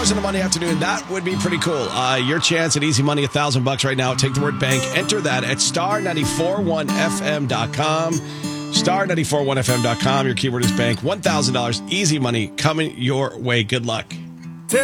$1,000 on a Monday afternoon. That would be pretty cool. Your chance at easy money, $1,000 right now. Take the word bank. Enter that at star941fm.com. Star941fm.com. Your keyword is bank. $1,000 easy money coming your way. Good luck.